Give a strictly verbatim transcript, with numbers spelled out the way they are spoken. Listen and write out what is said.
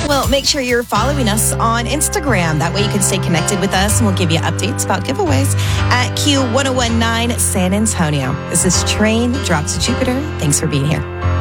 Well, make sure you're following us on Instagram. That way you can stay connected with us, and we'll give you updates about giveaways at Q ten nineteen San Antonio. This is Train Drop to Jupiter. Thanks for being here.